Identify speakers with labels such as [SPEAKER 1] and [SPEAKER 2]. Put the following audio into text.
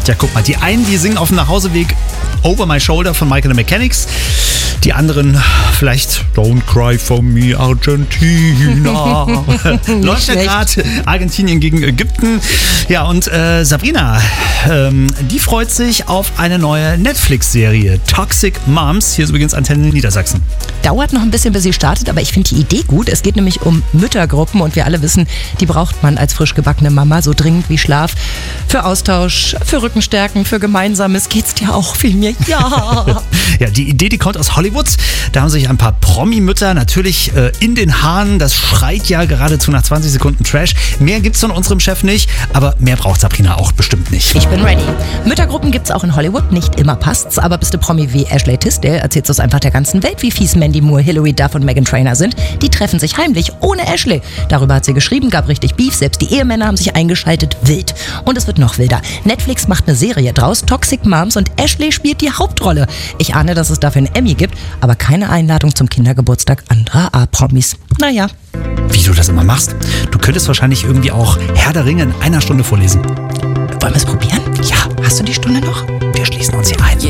[SPEAKER 1] Ja, guck mal, die einen, die singen auf dem Nachhauseweg Over My Shoulder von Michael and the Mechanics. Die anderen vielleicht Don't Cry for Me, Argentina. Läuft ja gerade Argentinien gegen Ägypten. Ja, und Sabrina, die freut sich auf eine neue Netflix-Serie. Toxic Moms. Hier ist übrigens Antenne Niedersachsen.
[SPEAKER 2] Dauert noch ein bisschen, bis sie startet, aber ich finde die Idee gut. Es geht nämlich um Müttergruppen und wir alle wissen, die braucht man als frisch gebackene Mama so dringend wie Schlaf. Für Austausch, für Rückenstärken, für Gemeinsames geht's dir auch viel mehr. Ja.
[SPEAKER 1] Ja, die Idee, die kommt aus Hollywood. Da haben sich ein paar Promi-Mütter natürlich in den Haaren. Das schreit ja geradezu nach 20 Sekunden Trash. Mehr gibt's von unserem Chef nicht, aber mehr braucht Sabrina auch bestimmt nicht.
[SPEAKER 2] Ich bin ready. Müttergruppen gibt's auch in Hollywood. Nicht immer passt's, aber bist du Promi wie Ashley Tisdale, erzählst du es einfach der ganzen Welt, wie fies Mandy Moore, Hilary Duff und Meghan Trainor sind. Die treffen sich heimlich, ohne Ashley. Darüber hat sie geschrieben, gab richtig Beef. Selbst die Ehemänner haben sich eingeschaltet. Wild. Und es wird noch wilder. Netflix macht eine Serie draus, Toxic Moms, und Ashley spielt die Hauptrolle. Ich ahne, dass es dafür einen Emmy gibt, aber keine Einladung zum Kindergeburtstag anderer A-Promis. Naja.
[SPEAKER 1] Wie du das immer machst? Du könntest wahrscheinlich irgendwie auch Herr der Ringe in einer Stunde vorlesen.
[SPEAKER 2] Wollen wir es probieren?
[SPEAKER 1] Ja, hast du die Stunde noch? Wir schließen uns hier ein.